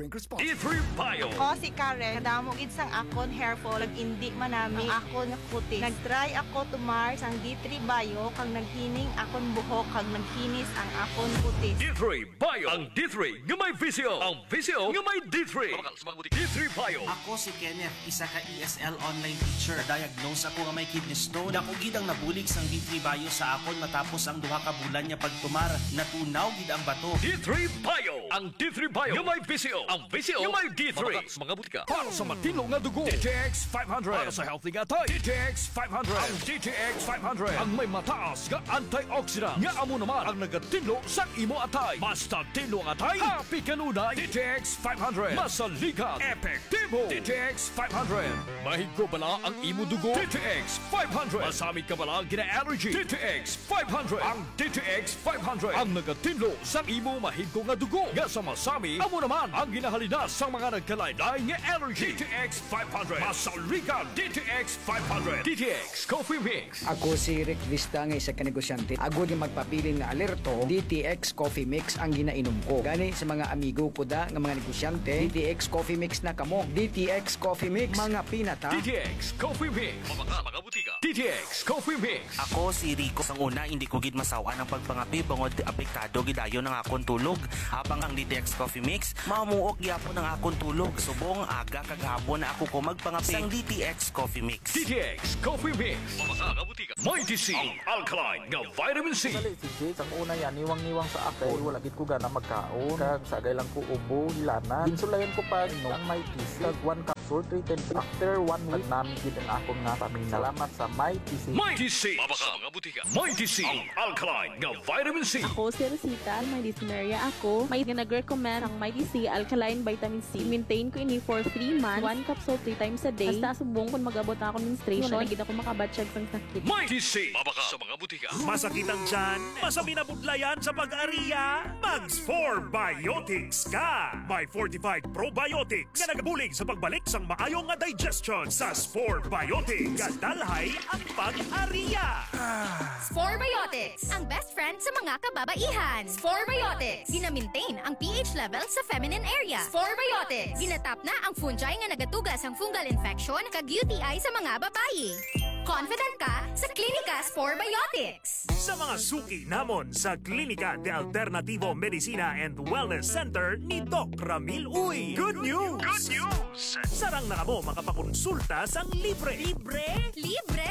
drink responsibly. D3 Bio. Ako si Karen, kadamo gid sang akon hair fall, indi manami ang akon nga kutis. Nagtry ako tumar sang D3 Bio kag naghining akon buhok kag naghinis ang akon kutis. D3 Bio. Ang D3 nga may visio. Ang visio nga may D3. D3 Bio. Ako si Kenneth, isa ka ESL online teacher. Diagnose ako nga may kidney stone. Ako gid ang nabulig sang D3 Bio sa akon matapos ang duha ka bulan niya pagtumar. Natunaw gid ang bato. D3 Bio. Ang D3 Bio nga may visio. Ang visio nga may D3. Mga butika. Para sa matino nga dugo. DTX 500. Para sa healthy nga tayo. DTX 500. Ang DTX 500. Ang may mataas nga antioxidant. Nga amo naman ang nagatinlo sa imo atay. Basta tinlo ang atay. Happy kanunay. DTX 500. Masaligat. Epektibo. DTX 500. Mahigko bala ang imo dugo. DTX 500. Masamit ka bala gina-allergy. DTX 500. Ang DTX 500. Ang nagatinlo sa imo mahigko nga dugo. Nga sa masami, amo naman ang ginahalina sa mga nagkalaylay nga allergy. DTX 500. Masaligat. DTX 500. DTX Coffee Mix. Ako si Rick Vista nga isa ka negosyante. Agod yung magpapiling na alerto, DTX Coffee Mix ang ginainom ko. Gani sa mga amigo ko da nga mga negosyante, DTX Coffee Mix na kamo. DTX Coffee Mix, mga pinata. DTX Coffee Mix. Mga butika. DTX Coffee Mix. Ako si Rico. Sang una, hindi ko gid masawa ng pagpangapi bangod apektado gidayon ng akon tulog. Habang ang DTX Coffee Mix, mamuok gyapon ang akon tulog. Subong aga kaghapon na ako ko magpangapi sang DTX Coffee Mix. DTX Coffee Mix. Mga butika. Mighty C. Ang alkaline nga vitamin C. Dali si Jake, ang una yan, niwang-niwang sa akin. Wala gid ko gana magkaon. Kag sagay lang ko ubo, hilana. Ginsulayan ko pa no, ang may PC. Kag 1 capsule, 310. After 1 week, namin gid ang akong nga pamilya. Salamat sa may PC. Mighty C. Mga butika. Mighty C. Ang alkaline nga vitamin C. Ako si Rosita, may dysuria ako. May nag-recommend ang Mighty C Alkaline Vitamin C. Maintain ko ini for 3 months. 1 capsule 3 times a day. Basta subong kung mag-abot na ako menstruation, nagid ako makabatsyag sang sakit. Mighty C. Sa mga butika. Masakit ang tiyan? Masami na budlayan sa pag-ariya? Mags 4 Biotics ka! May fortified probiotics nga nagabulig sa pagbalik sang maayong nga digestion sa Spore Biotics. Kadalhay ang pag-ariya! Spore Biotics, ang best friend sa mga kababaihan. Spore Biotics, gina-maintain ang pH level sa feminine area. Spore Biotics, ginatap na ang fungi nga nagatugas ang fungal infection kag UTI sa mga babayi. Confident ka sa Klinika Spore Biotics. Sa mga suki namon sa Klinika de Alternativo Medicina and Wellness Center ni Doc Ramil Uy. Good news! Good news! Sarang na mo makapakonsulta sang libre. Libre? Libre!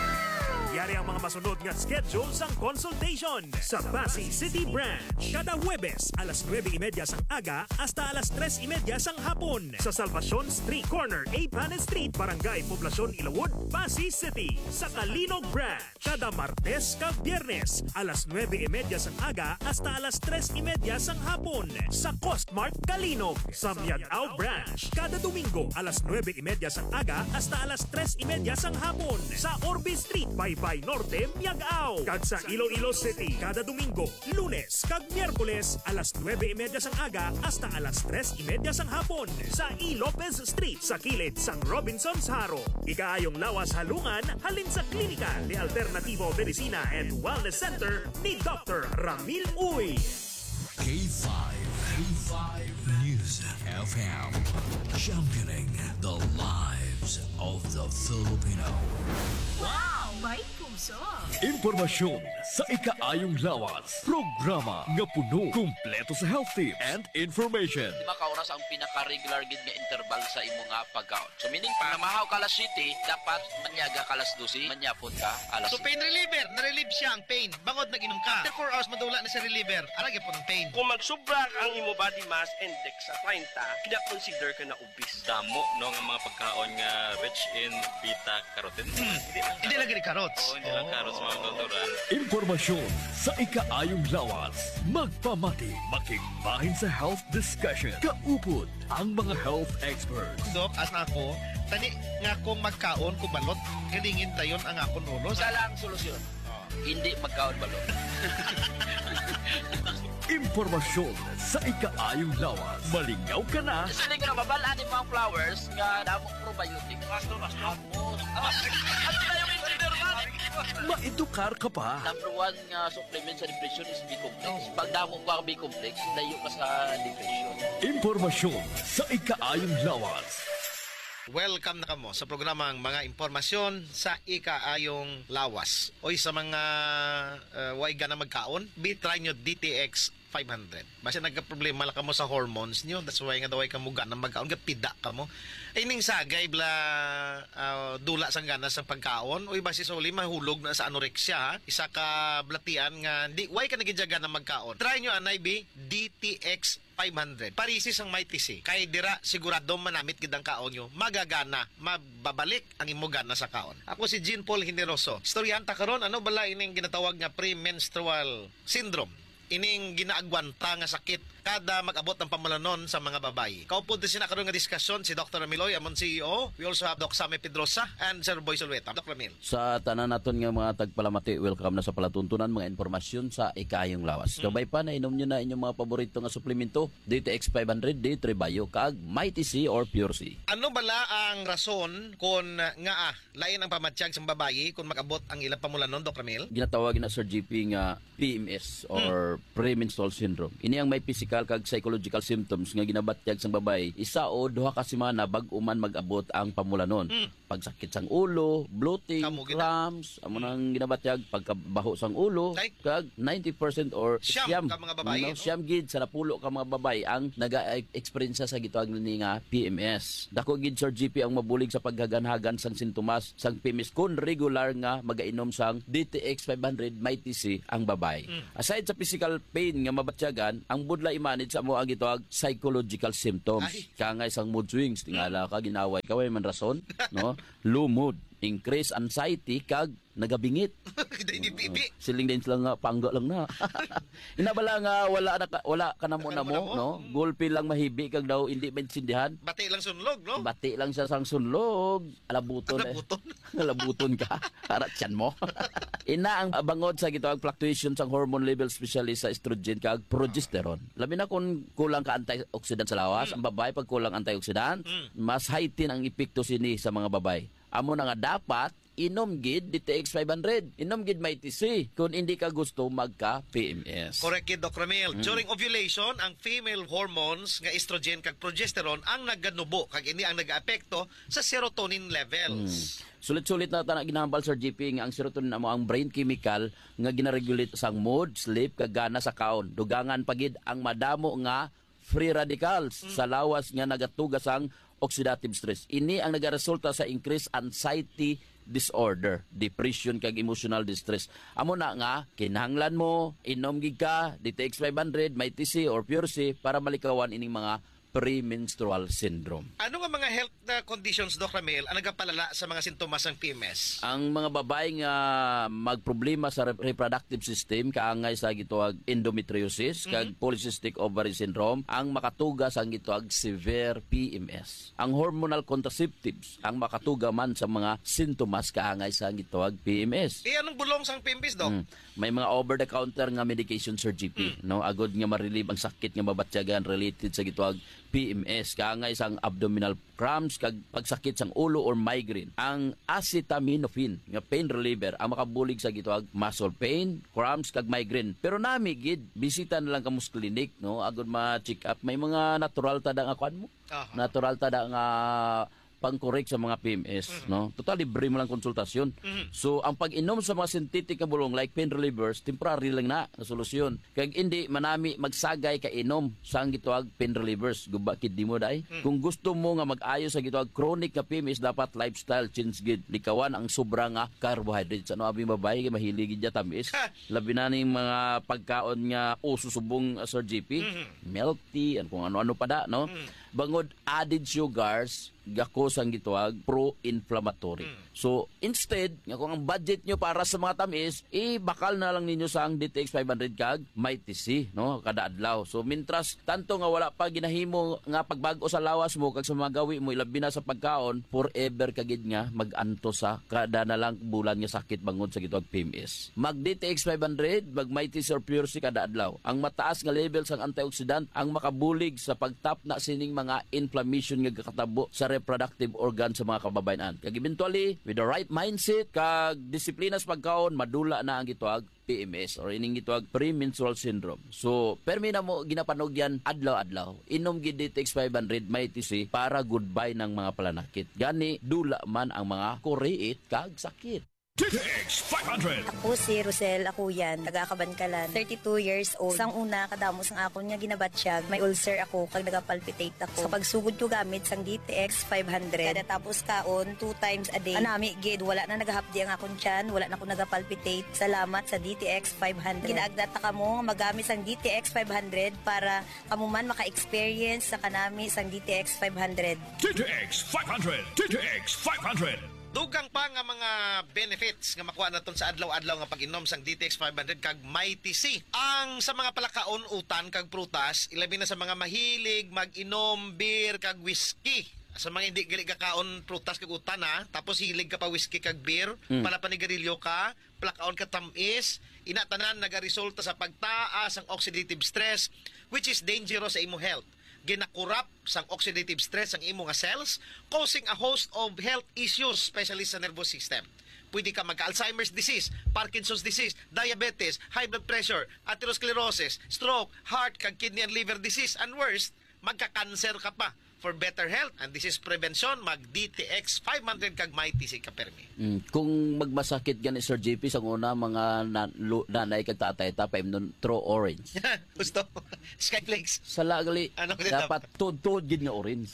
Yari ang mga masunod nga schedule sang consultation sa Pasig City Branch. Kada Huwebes, alas 9:30 sang aga hasta alas 3:30 sang hapon. Sa Salvacion Street Corner, Pan Street, Barangay Poblacion, Ilawod, Pasig City. Sa Kalinog Branch, kada Martes kag Biyernes, alas 9:30 sang aga hasta alas 3:30 sang hapon. Sa Costmart, Kalinog. Sa Miagao Branch, kada Domingo, alas 9:30 sang aga hasta alas 3:30 sang hapon. Sa Orbe Street, Baybay Norte, Miagao. Kag sa Iloilo City, kada Domingo, Lunes kag Miyerkules, alas 9:30 sang aga hasta alas 3:30 sang hapon. Sa E. Lopez Street, sa kilid sang Robinson's Haro. Ikaayong lawas halungan, halin sa Klinika de Alternativo Medicina and Wellness Center ni Dr. Ramil Uy. K5 News FM, championing the lives of the Filipino. Wow! May puso! Impormasyon sa ikaayong lawas. Programa nga puno, kumpleto sa health tips and information. Lima ka oras ang pinaka-regular gid nga interval sa imo nga pagkaon. So meaning pa, namahaw ka alas 7, dapat manyaga ka alas 12, manyapon ka alas 7. So pain reliever, na-relieve siya ang pain. Bangod nag-inom ka. After 4 hours madula na sa reliever, aragay po ng pain. Kung magsubra ang imo body mass index sa 30, kina-consider ka na obese. Damo no ang mga pagkaon nga rich in beta-carotene. Hindi lagi ni carrots. Oo, hindi lang carrots mga doktoran. Impormasyon sa ikaayong lawas. Magpamati, makigbahin sa health discussion. Kaupod ang mga health experts. Dok, as na ako, tani nga kung magkaon ko balot, galingin tayon ang akong ulo. Isa lang ang solusyon. Hindi magkaon balot. Impormasyon sa ikaayong lawas. Malingaw ka na. Sali ko na babalaan yung mga flowers nga damong probiotic. Pastor. Ano na yung engineer man? Maedukar ka pa. Number one nga supplement sa depression is B-complex. Pag damo ka ang B-complex, layo ka sa depression. Impormasyon sa ikaayong lawas. Welcome na kamo sa programang mga impormasyon sa ikaayong lawas. Oy sa mga way na magkaon, try nyo DTX 500. Basta nagka-problema lang kamo sa hormones nyo, that's why nga daw ay kamo gana magkaon, pida kamo. Ay ning sagay bla dula sang ganas sa pagkaon, oy basi soli mahulog na sa anorexia ha. Isa ka blatian nga di why ka nagidyaga na magkaon. Try nyo anay bi DTX 500. Parisis ang may tisi. Kay dira sigurado manamit gid ang kaon nyo, magagana, mababalik ang imo gana sa kaon. Ako si Jean Paul Generoso. Storyanta karon ano bala ining ginatawag nga premenstrual syndrome. Ining ginaagwanta nga sakit kada mag-abot ng pamalanon sa mga babae. Kaupo din sina karon nga diskusyon si Dr. Amiloy, amon CEO. We also have Doc Sammy Pedrosa and Sir Boy Solweta. Dr. Amil. Sa tanan naton nga mga tagpalamati, welcome na sa palatuntunan mga informasyon sa ikayong lawas. Kabay pa na inom nyo na inyong mga paborito nga suplemento, DTX 500, D3 Bio, kag Mighty C or Pure C. Ano bala ang rason kung nga lain ang pamatsyag sa babae kung mag-abot ang ilang pamulanon, Dr. Amil? Ginatawag na Sir GP nga PMS or premenstrual syndrome. Ini ang may physical kag psychological symptoms nga ginabatyag sang babae isa o duha ka semana bag-o man mag-abot ang pamulanon. Pagsakit sang ulo, bloating, cramps, amo nang ginabatyag pagkabaho sang ulo, kag 90% or siyam ka mga babae. Siyam gid sa napulo ka mga babae ang naga-experience sa gitawag ni nga PMS. Dako gid Sir GP ang mabulig sa paghaganhagan sang sintomas sang PMS kun regular nga magainom sang DTX 500 Mighty C ang babae. Aside sa physical pain nga mabatyagan, ang budla imanid sa mo ang gitawag psychological symptoms. Kangay sang mood swings, tingala ka ginaway ka way man rason, no? Low mood, increased anxiety kag nagabingit. Siling din lang nga pangga lang na. Inabala nga wala ka na mo no? Gulpi lang mahibi kag daw hindi maintindihan. Bati lang sunlog, no? Bati lang siya sang sunlog. Alabuton. Alabuton ka. Para tiyan mo. Ina ang bangod sa gitawag fluctuation sang hormone level especially sa estrogen kag progesterone. Labi na kung kulang ka antioxidant sa lawas, ang babae pag kulang antioxidant, mas heighten ang epekto sini sa mga babae. Amo na nga dapat inom gid DTX 500. Inom gid Mighty C kung hindi ka gusto magka-PMS. Correct kid, Dr. Ramil. During ovulation, ang female hormones nga estrogen kag progesterone ang naganubo kag ini ang nagaapekto sa serotonin levels. Sulit-sulit na tanang ginambal Sir GP nga ang serotonin amo ang brain chemical nga ginaregulate sang mood, sleep kag gana sa kaon. Dugangan pagid ang madamo nga free radicals sa lawas nga nagatugas ang oxidative stress. Ini ang nagaresulta sa increased anxiety disorder, depression kag emotional distress. Amo na nga kinahanglan mo inom gid ka DTX 500, Mighty C or Pure C para malikawan ining mga premenstrual syndrome. Ano nga mga health conditions, Dr. Ramil, ang nagapalala sa mga sintomas ng PMS? Ang mga babae nga magproblema sa reproductive system kaangay sa gituag endometriosis kag polycystic ovary syndrome ang makatuga sa gituag severe PMS. Ang hormonal contraceptives ang makatuga man sa mga sintomas kaangay sa gituag PMS. Anong bulong sang PMS, Dok? May mga over-the-counter nga medication Sir GP, no? Agod nga ma-relieve ang sakit nga mabatyagan related sa gituag PMS, kaangay sang abdominal cramps kag pagsakit sang ulo or migraine. Ang acetaminophen nga pain reliever ang makabulig sa gituag muscle pain, cramps kag migraine. Pero nami gid bisita na lang kamo sa clinic, no? Agod ma-check up. May mga natural tada nga kuan mo. Natural tada nga pang-correct sa mga PMS, no? Total libre mo lang konsultasyon. So ang pag-inom sa mga synthetic nga bulong like pain relievers, temporary lang na solusyon. Kag hindi manami magsagay ka inom sa ang gituag pain relievers, guba kid di mo dai. Kung gusto mo nga mag-ayo sa gituag chronic nga PMS, dapat lifestyle change gid. Likawan ang sobra nga carbohydrates. Ano abi babae kay mahilig gid tamis. Labi na ning mga pagkaon nga ususubong Sir GP, milk tea, kung ano-ano pa da, no? Bangod added sugars, gakos ang gituag pro-inflammatory. So, instead, nga kung ang budget nyo para sa mga tamis, bakal na lang ninyo sa ang DTX 500 kag Mighty C, no? Kada adlaw. So, mintras, tanto nga wala pa ginahimo nga pagbago sa lawas mo, kag sa mga gawi mo, ilabi na sa pagkaon, forever kagid nga mag-anto sa kada na lang bulan nga sakit bangod sa gituag PMS. Mag DTX 500, mag Mighty C or Pure C kada adlaw. Ang mataas nga level sang antioxidant ang makabulig sa pagtap na sining mga inflammation nga kakatabo sa reproductive reproductive organ sa mga kababayan. Kag eventually, with the right mindset, kag disiplina sa pagkaon, madula na ang gituag PMS or ining gituag premenstrual syndrome. So, permi na mo ginapanog yan adlaw-adlaw. Inom gid DTX 500 may TC para goodbye ng mga palanakit. Gani dula man ang mga kuriit kag sakit. DTX 500. Ako si Rosel Akuyan, taga-Kabankalan, 32 years old. Sang una, kadamos ang akon nga ginabatsyag, may ulcer ako, kag nagapalpitate ako. Sa pagsugod ko gamit sang DTX 500, kada tapos kaon, 2 times a day. Anami, gid, wala na nagahapdi ang akon tiyan, wala na ako nagapalpitate. Salamat sa DTX 500. Ginaagdata ka mo magamit sang DTX 500 para kamuman maka-experience sa kanami sang DTX 500. DTX 500. DTX 500. Dugang pa nga mga benefits nga makuha naton sa adlaw-adlaw nga pag-inom sang DTX 500 kag Mighty C. Ang sa mga palakaon, utan kag prutas, ilabi na sa mga mahilig mag-inom beer kag whiskey. Sa mga hindi gali kakaon prutas kag utan ha, tapos hilig ka pa whiskey kag beer, para panigarilyo ka, palakaon ka tamis, inatanan nagaresulta sa pagtaas ang oxidative stress which is dangerous sa imo health. Ginakurap sang oxidative stress ang imo nga cells, causing a host of health issues, especially sa nervous system. Pwede ka magka-Alzheimer's disease, Parkinson's disease, diabetes, high blood pressure, atherosclerosis, stroke, heart, kag kidney and liver disease, and worst, magka-cancer ka pa. For better health and disease prevention, mag DTX 500 kag Mighty C ka permi. Kung magmasakit gani Sir JP sa una mga nanay kag tatay tapay nun throw orange. Gusto Skyflakes. Sa lagali dapat tuod gid nga orange.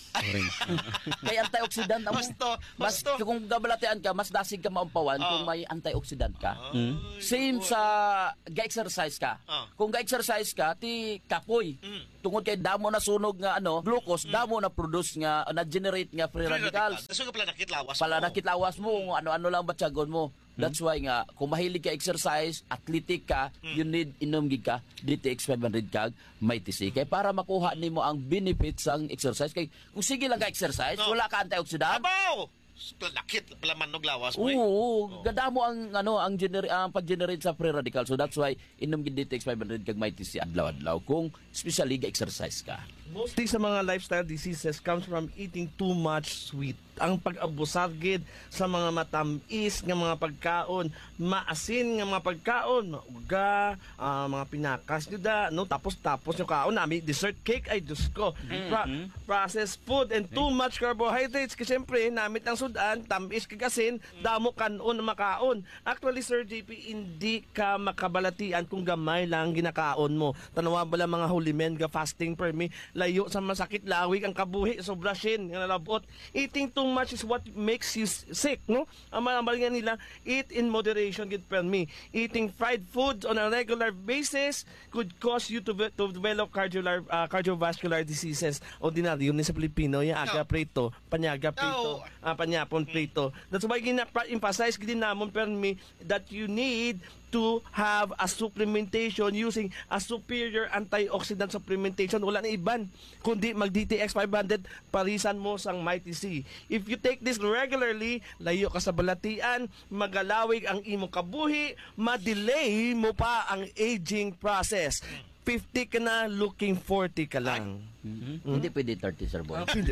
Kay antioxidant amo. Mas kung gabalatian ka mas dasig ka maumpawan kung may antioxidant ka. Same sa ga-exercise ka. Kung ga-exercise ka ti kapoy. Tungod kay damo na sunog nga glucose, damo na produce nga na-generate nga free radicals. So palanakit lawas mo. Palanakit lawas mo, ano-ano lang batyagon mo. That's why nga kung mahilig ka exercise, athletic ka, you need inom gid ka DTX 500 kag Mighty C. Kay para makuha nimo ang benefits sang exercise kay kung sige lang ka exercise, wala ka antioxidant. Abaw! Lakit pala manog lawas mo. Oo, gadamo ang ang pag-generate sa free radical. So that's why inom gid DTX 500 kag Mighty C adlaw-adlaw kung especially ga exercise ka. Mostly sa mga lifestyle diseases comes from eating too much sweet. Ang pag-abusar gid sa mga matamis nga mga pagkaon, maasin nga mga pagkaon, mauga, mga pinakas nida, tapos yung kaon nami dessert cake ay Diyos ko. Processed food and too much carbohydrates kasi syempre namit ang sudan, tamis kag asin, damo kanon makaon. Actually Sir JP, hindi ka makabalatian kung gamay lang ginakaon mo. Tanawa bala mga holy men ga fasting per me, layo sa masakit lawig ang kabuhi sobra shin nga nalabot. Eating too much is what makes you sick, no? Ang nga nila, eat in moderation gid per me. Eating fried foods on a regular basis could cause you to develop cardiovascular diseases. Ordinaryo ni sa Pilipino yung aga preto, panyaga preto, panyapon preto. That's why gina-emphasize gid namon per me that you need to have a supplementation using a superior antioxidant supplementation. Wala na iban kundi mag DTX 500 parisan mo sang Mighty C. If you take this regularly, layo ka sa balatian, magalawig ang imong kabuhi, ma-delay mo pa ang aging process. 50 ka na, looking 40 ka lang. Hindi pwede 30, Sir Boy. Pwede.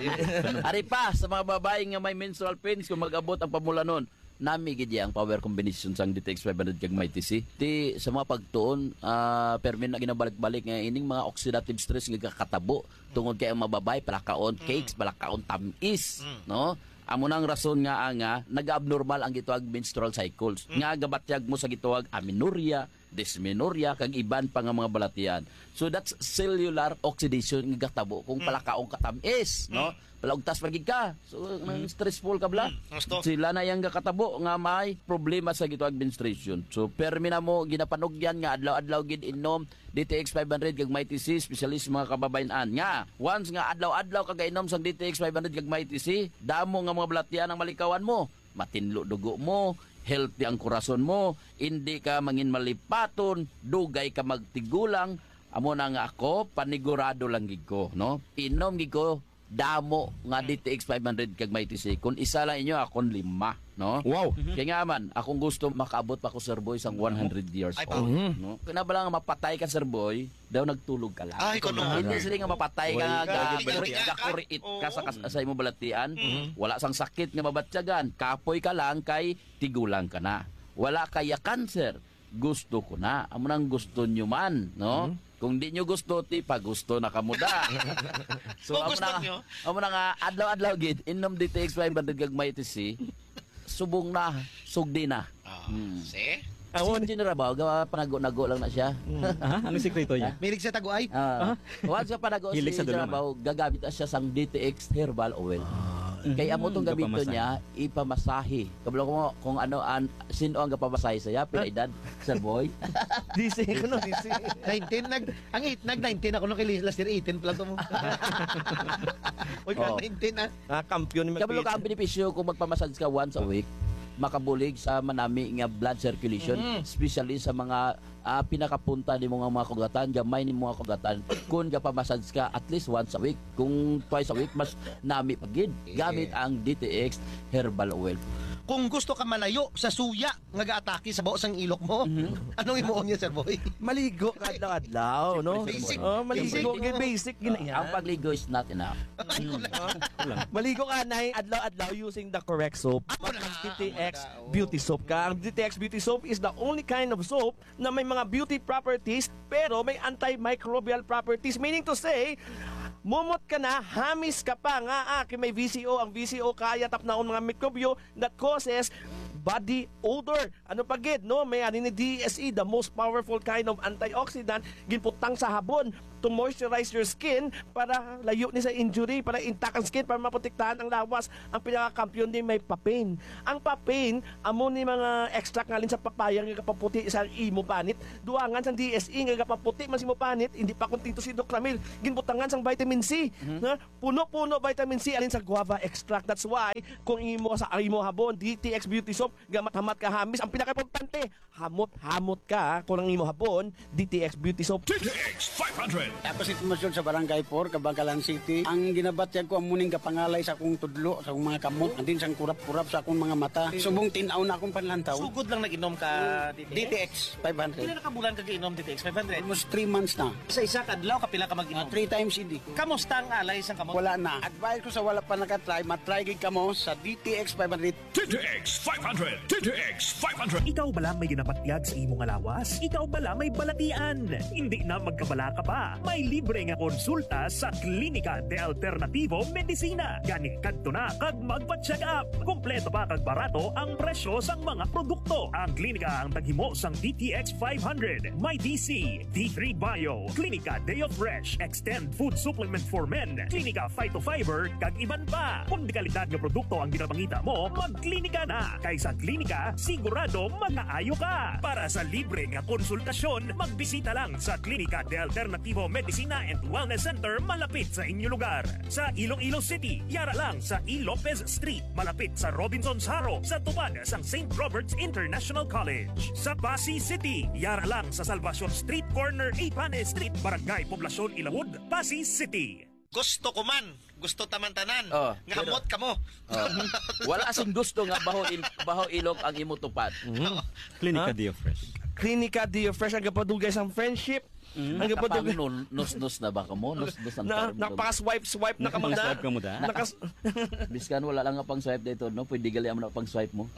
Ari pa, sa mga babae nga may menstrual pains, kung mag-abot ang pamulanon, nami gid ang power combination sang DTX 500 kag Mighty C. Ti sa mga pagtuon permin na ginabalik-balik nga ining mga oxidative stress nga kakatabo tungod kay ang mababay palakaon cakes, palakaon tamis, no? Amo nang rason nga nag-abnormal ang gituag menstrual cycles. Nga gabatyag mo sa gituag amenorrhea, dysmenorrhea kag iban pa nga mga balatian. So that's cellular oxidation nga gatabo kung palakaon ka tamis, no? Palagtas pagig ka. So stressful ka bla. Sila na yang katabo nga may problema sa gituag administration. So permi na mo ginapanugyan nga adlaw-adlaw gid inom DTX 500 kag Mighty C, specialist mga kababayan nga. Once nga adlaw-adlaw kag inom sang DTX 500 kag Mighty C, damo nga mga balatian ang malikawan mo. Matinlo dugo mo, healthy ang kurason mo, hindi ka mangin malipaton, dugay ka magtigulang. Amo na nga ako, panigurado lang gid ko, no? Inom gid ko damo nga DTX 500 kag may TC. Kung isa lang inyo, akong 5, no? Wow. Kaya nga man, akong gusto makaabot pa ko, Sir Boy, sang 100 years old. No? Kaya ba lang mapatay ka, Sir Boy, daw nagtulog ka lang. Ay, kono. Hindi sila nga mapatay ka, gakuriit ka sa imong balatian. Wala sang sakit nga mabatyagan. Kapoy ka lang kay tigulang ka na. Wala kaya cancer. Gusto ko na. Amo nang gusto nyo man, no? Kung di nyo gusto, pa gusto na kamuda. So, kung gusto nyo? Amo na nga, adlaw-adlaw gid, inom DTX 500 kag may TC, subong na, sugdi na. See? Si Engineer Rabaw, gawa panago-nago lang na siya. Ano sikreto niya? Milig sa taguay? Once ka panago si Engineer Rabaw, gagamit na siya sang DTX herbal oil. Kaya mo itong gamito niya, ipamasahe. Kabalo ko mo, kung ano, sino ang kapamasahe sa'ya, pinaedad, Sir Boy? DC ko no, DC. 19, nag-19 ako nung kay last year, 18 pala ito mo. Uy, 19 kampiyon ni Kabalo ka ang benepisyo kung magpamassage ka once a week, makabulig sa manami nga blood circulation, especially sa mga pinakapunta ni mga kugatan, gamay ni mga kugatan. Kung gapamassage ka at least once a week, kung twice a week, mas nami pagid. Gamit ang DTX herbal oil. Kung gusto ka malayo sa suya nga gaatake sa baos ang ilok mo, anong imuon niya, Sir Boy? Maligo kadlaw-adlaw, no? Basic. Maligo, basic gina yan. Ang pagligo is not enough. Maligo ka na adlaw-adlaw using the correct soap. DTX Beauty Soap ka. Ang DTX Beauty Soap is the only kind of soap na may mga beauty properties pero may antimicrobial properties. Meaning to say, mumot ka na, hamis ka pa nga may VCO. Ang VCO kaya tapnaon mga mikrobyo that causes body odor. Ano pagid, no? May ani ni DSE, the most powerful kind of antioxidant, ginputang sa habon to moisturize your skin para layo ni sa injury, para intact ang skin, para maprotektahan ang lawas. Ang pinaka-kampiyon din may papain. Ang papain, amo ni mga extract ngalin sa papaya nga kapaputi sa imo panit. Duangan sang DSE nga kapaputi man si mo panit, hindi pa kunting to si Doc Ramil. Ginbutangan sang vitamin C. Na puno-puno vitamin C alin sa guava extract. That's why kung imo sa imo habon, DTX Beauty Soap, gamat-hamat ka hamis, ang pinaka-importante, hamot-hamot ka kung ang imo habon, DTX Beauty Soap. DTX 500. Ako si Tumasyon sa Barangay 4, Kabangkalan City. Ang ginabatyag ko ang muning kapangalay sa akong tudlo, sa akong mga kamot, andin sang kurap-kurap sa akong mga mata. Subong tinaw na akong panlantaw. Sugod lang nag-inom ka DTX 500. Pila na kabulan ka inom DTX 500? Almost 3 months na. Sa isa kadlaw, kapila ka mag-inom? 3 times hindi. Kamusta ang alay sa kamot? Wala na. Advice ko sa wala pa nakatry, matry gid kamo sa DTX 500. DTX 500. DTX 500. Ikaw bala may ginapatyag sa imong alawas? Ikaw bala may balatian? Hindi na magkabala ka pa. May libre nga konsulta sa Klinika de Alternativo Medicina. Gani kadto na kag magpa-check up. Kompleto pa kag barato ang presyo sang mga produkto. Ang klinika ang taghimo sang DTX 500, My DC, D3 Bio, Klinika Day of Fresh, Extend Food Supplement for Men, Klinika Phytofiber kag iban pa. Kung di kalidad nga produkto ang ginapangita mo, magklinika na. Kay sa klinika, sigurado makaayo ka. Para sa libre nga konsultasyon, magbisita lang sa Klinika de Alternativo Medicina and Wellness Center malapit sa inyong lugar. Sa Iloilo City, yara lang sa E. Lopez Street, malapit sa Robinson's Haro, sa tupad sang St. Robert's International College. Sa Pasig City, yara lang sa Salvacion Street, corner Ipane Street, Barangay Poblacion Ilawod, Pasig City. Gusto ko man, gusto taman-tanan, ngamot ka mo. Wala asing gusto nga baho ilok ang imo tupad. Klinika Dio Fresh. Klinika Dio Fresh ang kapadugay sa friendship. Ang kapag nus-nus na ba ka mo? Nus-nus ang term. Nakapaka-swipe na ka mo da. Swipe ka mo da. Biskan wala lang nga pang swipe dito, no? Pwede gali mo na pang swipe mo.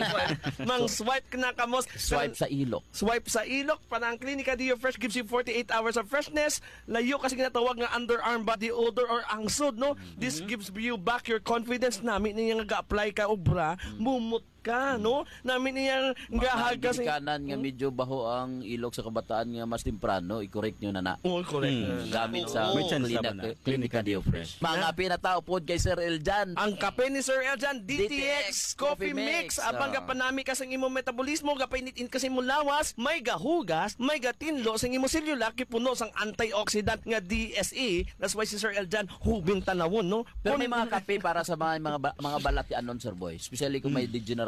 Mang swipe ka na ka mo. Swipe sa ilok. Swipe sa ilok. Para ang Klinika Dio Fresh gives you 48 hours of freshness. Layo kasi ginatawag nga underarm body odor or angsod, no? This gives you back your confidence. Namin niya nga ga-apply ka obra, mumut ka, no? Namin niya gahag kasi kanan nga medyo baho ang ilok sa kabataan nga mas temprano, i-correct nyo na. Correct. Gamit sa Klinika Dio Fresh. Mga pinatao po kay Sir Eljan. Ang kape ni Sir Eljan, DTX Coffee Mix. Abang gapanami ka sa imong metabolismo, gapainitin kasi mo lawas, may gahugas, may gatinlo sa imong selula, kipuno sang antioxidant nga DSE. That's why si Sir Eljan hubing tanawon, no? Pero may mga kape para sa mga balatian nun, Sir Boy. Especially kung may degenerative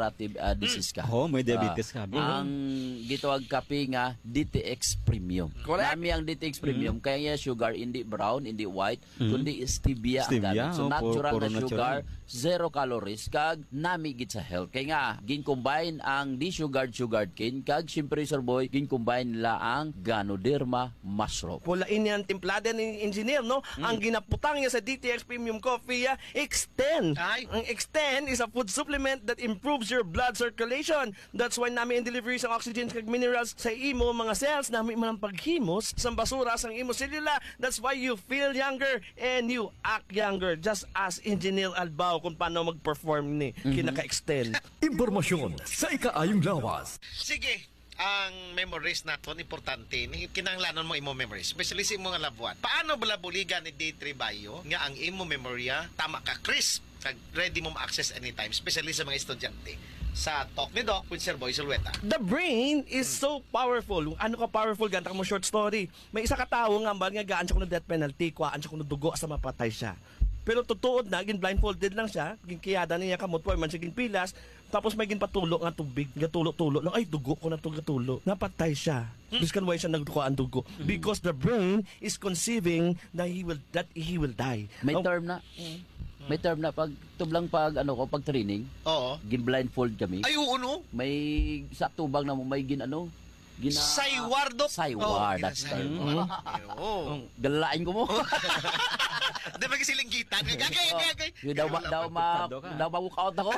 degenerative disease ka. May diabetes ka. Ang gitawag kape nga DTX Premium. Correct. Nami ang DTX Premium kaya sugar hindi brown, hindi white, kundi stevia ang gamit. So natural na sugar, zero calories kag nami gid sa health. Kaya nga gin-combine ang di-sugared cane kag syempre Sir Boy gin-combine nila ang Ganoderma mushroom. Pulain yan timplada ni engineer, no? Ang ginaputang niya sa DTX Premium Coffee, Extend. Ang Extend is a food supplement that improves your blood circulation. That's why namin delivery sa oxygen kag minerals sa imo mga cells namin man paghimos sa basura sa imo selula. That's why you feel younger and you act younger. Just as Engineer Albao kung paano mag-perform ni kinaka-extend. Impormasyon sa ikaayong lawas. Sige, ang memories naton importante ni kinahanglanon mo imo memories, especially sa imo nga labuan. Paano bala buligan ni D3 Bio nga ang imo memorya tama ka crisp kag ready mo ma-access anytime, especially sa mga estudyante sa Talk ni Doc with Sir Boy Zulueta. The brain is so powerful. Ano ka powerful? Ganta mo short story. May isa ka tao nga ambal nga gaan siya kuno death penalty, kuhaan siya kuno dugo sa mapatay siya. Pero tutuod na, gin blindfolded lang siya, ginkiyada niya kamot po, man siya ginpilas, tapos may ginpatulo nga tubig, gatulo-tulo lang, ay dugo ko na to gatulo. Napatay siya. Biskan why siya nagduko ang dugo? Because the brain is conceiving that he will die. May term na. May term na pag tublang pag pag training. Oo. Gin blindfold kami. Ay oo no. May sa tubang na mo may Saywar, Dok. Saywar, that's time. Galain ko mo. Di ba kasi linggitan? Gagay. Daw ma-walkout ako.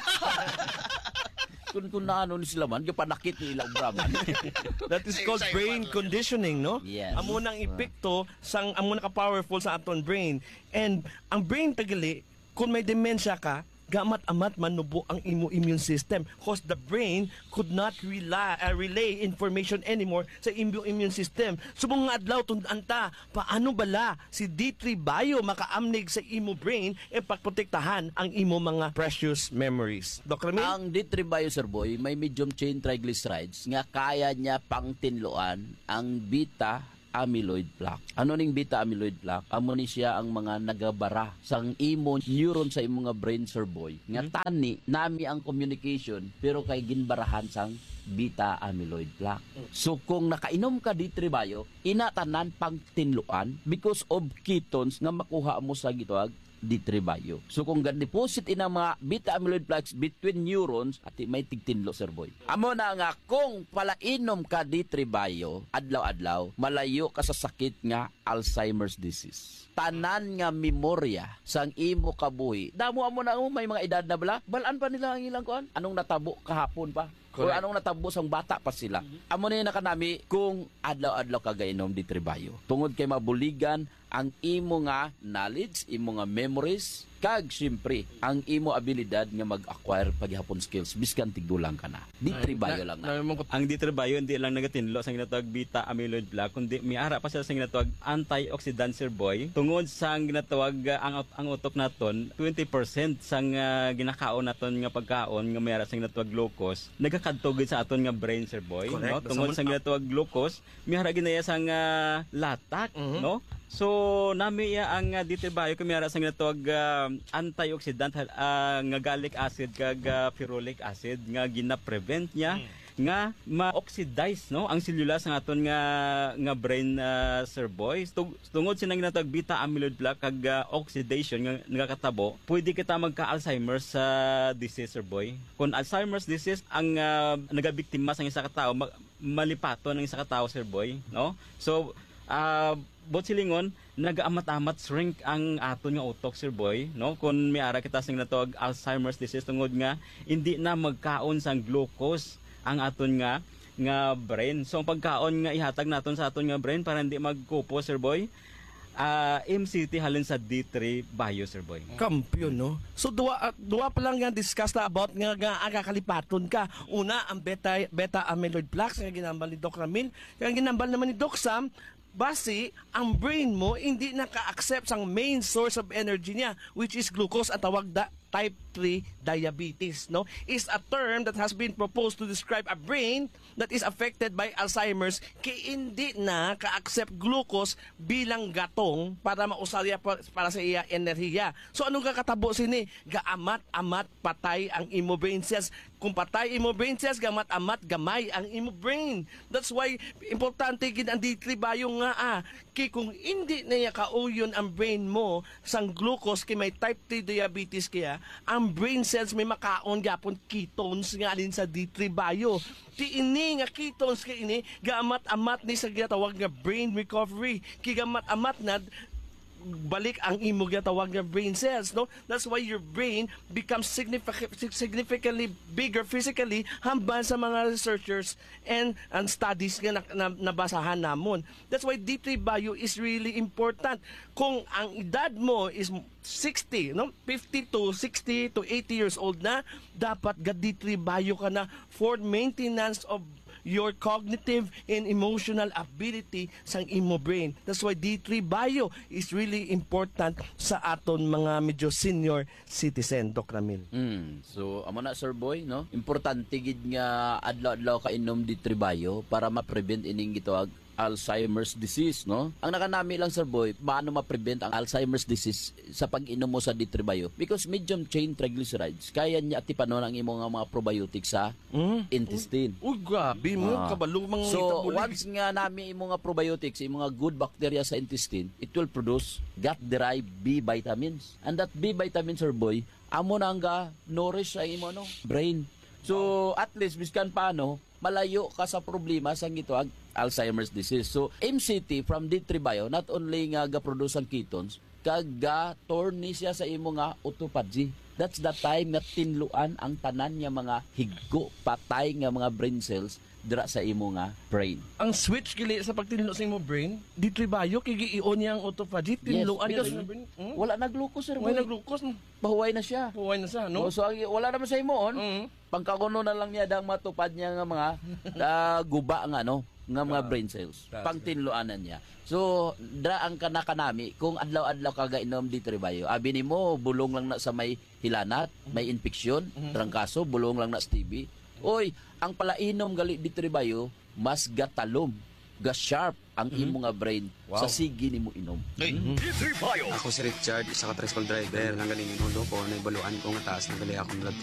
Kung na ni sila man, yung panakit ni ilang Brahman. That is called brain conditioning, no? Yes. Amo nang epekto sang amo na ka-powerful sa aton brain. And ang brain tagali, kung may dementia ka, gamat-amat manubo ang immune system because the brain could not relay information anymore sa immune system. Subong nga adlaw tundanta, paano bala si D3 Bio makaamnig sa imo brain e pagprotektahan ang imo mga precious memories. Dr. Ramil? Ang D3 Bio, Sir Boy, may medium chain triglycerides nga kaya niya pangtinloan ang beta amyloid plaque. Ano ning beta amyloid plaque? Amo ni siya ang mga nagabara sang imo neuron sa imo nga brain, Sir Boy. Nga tani nami ang communication pero kay ginbarahan sang beta amyloid plaque. So kung nakainom ka D3 Bio, inatanan pang tinluan because of ketones nga makuha mo sa gitawag D3 Bio. So kung gan-deposit ina mga beta amyloid plaques between neurons at may tigtinlo, Sir Boy. Amo na nga kung palainom ka D3 Bio adlaw-adlaw, malayo ka sa sakit nga Alzheimer's disease. Tanan nga memorya sang imo kabuhi. Damo amo na may mga edad na bala, balaan pa nila ang ilang kuan. Anong natabo kahapon pa? Correct. O anong natabo sang bata pa sila. Amo na na kanami kung adlaw-adlaw ka gainom D3 Bio. Tungod kay mabuligan ang imo nga knowledge, imo nga memories, kag siyempre ang imo abilidad nga mag-acquire paghihapon skills biskan tigdulang ka na. D3 Bio lang na. Ang D3 Bio hindi lang nagatinlo sa ginatawag beta amyloid plaque kundi may ara pa siya sa ginatawag antioxidant, Sir Boy. Tungod sa ginatawag ang utok naton 20% sang ginakaon naton nga pagkaon nga may ara sa ginatawag glucose nagakadtog sa aton nga brain, Sir Boy. No? Tungod sa ginatawag glucose may ara ginaya sang latak, no? So nami ang D3 Bio kumiyara sa ginatawag antioxidant nga gallic acid kag ferulic acid nga gina-prevent niya nga ma-oxidize, no, ang selula sa aton nga brain, Sir Boy. Tungod sa ginatawag beta amyloid plaque kag oxidation nga nagakatabo, pwede kita magka-Alzheimer's disease, Sir Boy. Kung Alzheimer's disease ang nagabiktima sa isa ka tawo, malipaton ang isa ka tawo, Sir Boy, no? So bot silingon nagaamat-amat shrink ang aton nga utok, Sir Boy, no? Kung may ara kita sing natawag Alzheimer's disease tungod nga hindi na magkaon sang glucose ang aton nga brain. So ang pagkaon nga ihatag naton sa aton nga brain para hindi magkupo, Sir Boy, MCT halin sa D3 Bio, Sir Boy. Kampiyon, no? So duwa pa lang nga discuss na about nga agakalipaton ka. Una ang beta amyloid plaques nga ginambal ni Doc Ramil, kaya ginambal naman ni Doc Sam. Base, ang brain mo hindi naka-accept sang main source of energy niya, which is glucose at tawag type 3 diabetes, no? Is a term that has been proposed to describe a brain that is affected by Alzheimer's kay hindi na ka-accept glucose bilang gatong para mausarya para sa iya enerhiya. So anong kakatabo sini? Gaamat-amat patay ang imo brain cells. Kung patay imo brain cells, gamat-amat gamay ang imo brain. That's why importante gid ang D3 bio nga kay kung hindi na kauyon ang brain mo sang glucose kay may type 3 diabetes kaya ang brain cells may makaon gapon ketones nga alin sa D3 bio. Ti ini nga ketones kay ini gaamat-amat ni sa ginatawag nga brain recovery. Kay gamat-amat na balik ang imo gatawag nga brain cells, no? That's why your brain becomes significantly bigger physically hambal sa mga researchers and studies nga nabasahan namon. That's why D3 bio is really important. Kung ang edad mo is 60, no? 50 to 60 to 80 years old na, dapat ga D3 bio ka na for maintenance of your cognitive and emotional ability sang imo brain. That's why D3 bio is really important sa aton mga medyo senior citizen, Doc Ramil. So, amo na Sir Boy, no? Importante gid nga adlaw-adlaw ka inom D3 bio para ma-prevent ining gitawag Alzheimer's disease, no? Ang nakanami lang Sir Boy, paano ma-prevent ang Alzheimer's disease sa pag-inom mo sa D3 bio? Because medium chain triglycerides, kaya niya atipanon ang imong mga probiotics sa intestine. Uy, grabe mo, kabalo mga so, once nga nami imong mga probiotics, imong mga good bacteria sa intestine, it will produce gut-derived B vitamins. And that B vitamins, Sir Boy, amo na nga nourish sa imo brain. So, at least, biskan paano, malayo ka sa problema sa gitawag Alzheimer's disease. So, MCT from D3 bio, not only nga ga-produce ang ketones, kaga-torni siya sa imo nga autophagy. That's the time na tinluan ang tanan nga mga higgo, patay nga mga brain cells dira sa imo nga brain. Ang switch kili sa pagtinlo sa imo brain, D3 bio kay gi-on niya ang autophagy, tinluan niya sa brain. Wala na glucose, Sir. Wala na glucose. Bahuway na siya. Bahuway na siya, no? So, wala naman sa imo, pangkakuno na lang niya dang matupad niya nga mga guba nga, no? Nga mga brain cells. Pangtinluanan niya. So, ang kanakanami, kung adlaw-adlaw ka gainom D3 bio, abi nimo bulong lang na sa may hilanat, may infeksyon, trangkaso, bulong lang na sa TB. Oy, ang palainom gali D3 bio, mas gatalom, ga-sharp ang imo nga brain sa sige nimo inom. D3 bio. Ako si Richard, isa ka tricycle driver. Nang galing inulo ko, naibaluan ko nga taas na gali akong blood